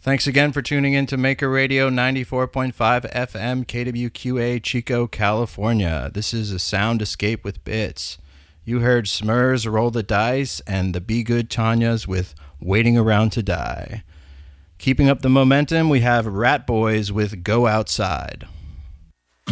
Thanks again for tuning in to Maker Radio 94.5 FM KWQA Chico, California. This is a Sound Escape with Bits. You heard Smurs Roll the Dice and the Be Good Tanyas with Waiting Around to Die. Keeping up the momentum, we have Rat Boys with Go Outside.